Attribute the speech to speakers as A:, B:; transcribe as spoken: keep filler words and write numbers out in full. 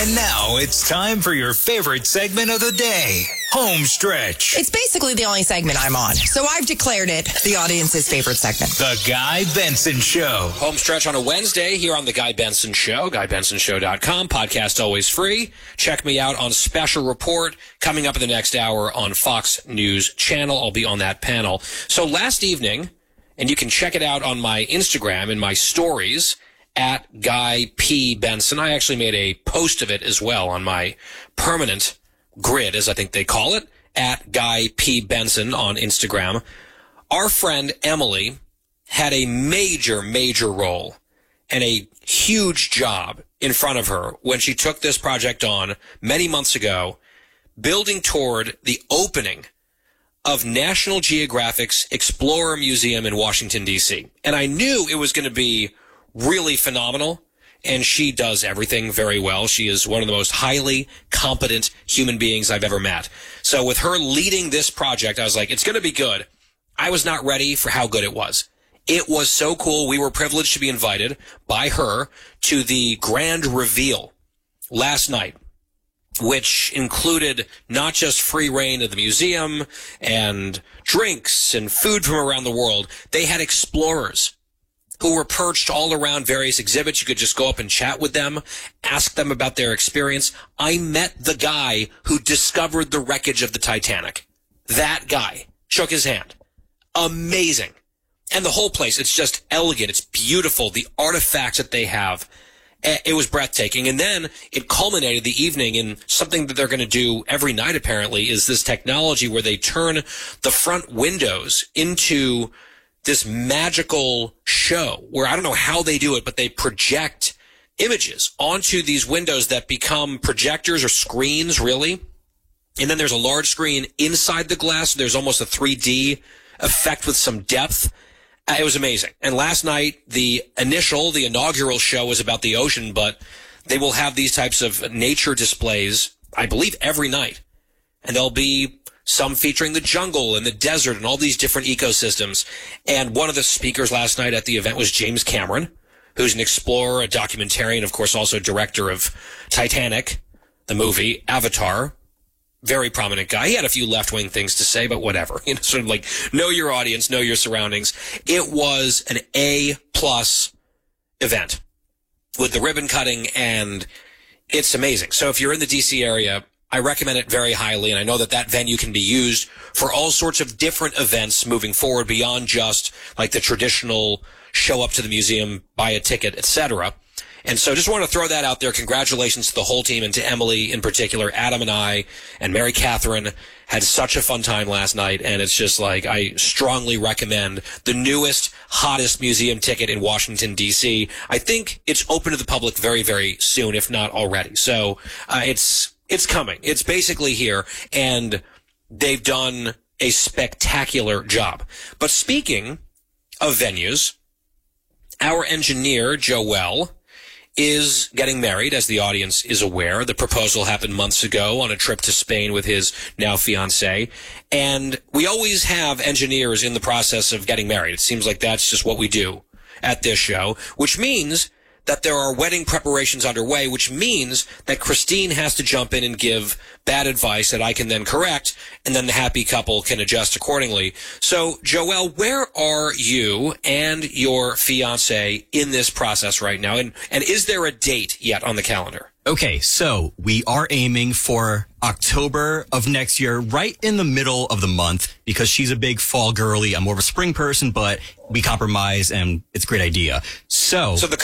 A: And now it's time for your favorite segment of the day, Home Stretch.
B: It's basically the only segment I'm on, so I've declared it the audience's favorite segment.
A: The Guy Benson Show.
C: Home Stretch on a Wednesday here on The Guy Benson Show, guy benson show dot com. Podcast always free. Check me out on Special Report coming up in the next hour on Fox News Channel. I'll be on that panel. So last evening, and you can check it out on my Instagram in my stories, at Guy P. Benson. I actually made a post of it as well on my permanent grid, as I think they call it, at Guy P. Benson on Instagram. Our friend Emily had a major, major role and a huge job in front of her when she took this project on many months ago, building toward the opening of National Geographic's Explorer Museum in Washington, D C. And I knew it was going to be really phenomenal, and she does everything very well. She is one of the most highly competent human beings I've ever met. So with her leading this project, I was like, it's going to be good. I was not ready for how good it was. It was so cool. We were privileged to be invited by her to the grand reveal last night, which included not just free reign of the museum and drinks and food from around the world. They had explorers who were perched all around various exhibits. You could just go up and chat with them, ask them about their experience. I met the guy who discovered the wreckage of the Titanic. That guy shook his hand. Amazing. And the whole place, it's just elegant. It's beautiful. The artifacts that they have, it was breathtaking. And then it culminated the evening in something that they're going to do every night, apparently, is this technology where they turn the front windows into this magical show where I don't know how they do it, but they project images onto these windows that become projectors or screens, really. And then there's a large screen inside the glass. There's almost a three D effect with some depth. Uh, it was amazing. And last night, the initial, the inaugural show was about the ocean, but they will have these types of nature displays, I believe, every night. And there'll be some featuring the jungle and the desert and all these different ecosystems. And one of the speakers last night at the event was James Cameron, who's an explorer, a documentarian, of course, also director of Titanic, the movie, Avatar. Very prominent guy. He had a few left-wing things to say, but whatever. You know, sort of like, know your audience, know your surroundings. It was an A-plus event with the ribbon cutting, and it's amazing. So if you're in the D C area, I recommend it very highly, and I know that that venue can be used for all sorts of different events moving forward beyond just like the traditional show up to the museum, buy a ticket, et cetera. And so just want to throw that out there. Congratulations to the whole team and to Emily in particular. Adam and I and Mary Catherine had such a fun time last night, and it's just like I strongly recommend the newest, hottest museum ticket in Washington, D C. I think it's open to the public very, very soon, if not already. So uh, it's It's coming. It's basically here, and they've done a spectacular job. But speaking of venues, our engineer, Joel, is getting married, as the audience is aware. The proposal happened months ago on a trip to Spain with his now fiancée. And we always have engineers in the process of getting married. It seems like that's just what we do at this show, which means that there are wedding preparations underway, which means that Christine has to jump in and give bad advice that I can then correct, and then the happy couple can adjust accordingly. So, Joel, where are you and your fiancé in this process right now? And, and is there a date yet on the calendar?
D: Okay, so we are aiming for October of next year, right in the middle of the month, because she's a big fall girly. I'm more of a spring person, but we compromise, and it's a great idea. So,
C: so the